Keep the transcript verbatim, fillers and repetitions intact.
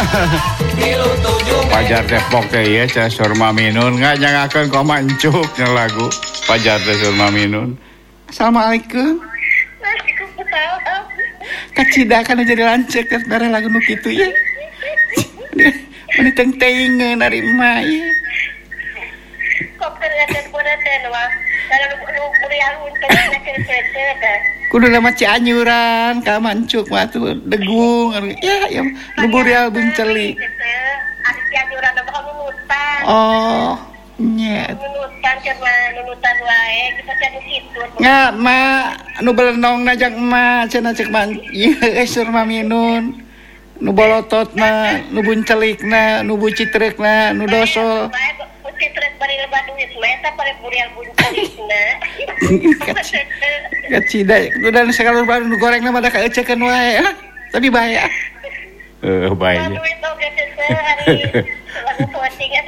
Pajar Depok teh ieu ca Surma Minun ngajangakeun ka Mancuk nya lagu Pajar teh Surma Minun. Assalamualaikum. Waalaikumsalam. Kacida kana jadi lanceuk teh bare lagu nu kitu ye. Meni teng-tengeun ari mah ye. Kok ternyata bodaten wah. Kalau lu kuliah untuk nak kerja kudu nama Cianjuran ka Mancuk mah tuh degung ya ya Luburial Bunceli. Ari Cianjuran bakal lulutan. Oh, nyet. Lulutan cuma lulutan wae kita jadi situ. Ngat mah nu belenongna jeung mah cenah cek man ieu Surma Minun. Nu bolotot mah, nu buncelikna, nu bucitreukna, nu dosol. Bucitrek bari lebat duit mah eta pare burial buncelikna. Kacida, nu dan sakala nu gorengna mah da kaeucekeun wae. Tapi bahaya. Eh, bahaya. Duit oge teh hari lagu penting